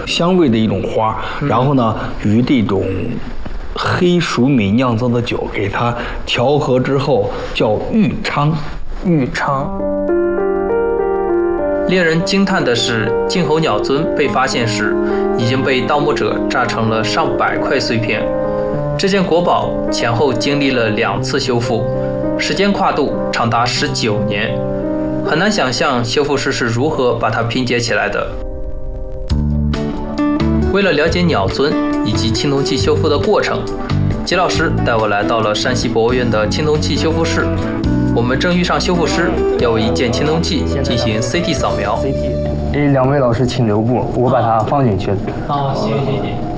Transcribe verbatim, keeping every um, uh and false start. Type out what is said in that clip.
香味的一种花，嗯、然后呢，与这种黑熟米酿造的酒给它调和之后，叫玉昌。 玉昌。令人惊叹的是，晋侯鸟尊被发现时，已经被盗墓者炸成了上百块碎片。这件国宝前后经历了两次修复，时间跨度长达十九年，很难想象修复师是如何把它拼接起来的。为了了解鸟尊以及青铜器修复的过程，吉老师带我来到了山西博物院的青铜器修复室。我们正遇上修复师要为一件青铜器进行 C T 扫描。 哎，两位老师请留步，我把它放进去。 好，谢谢谢谢。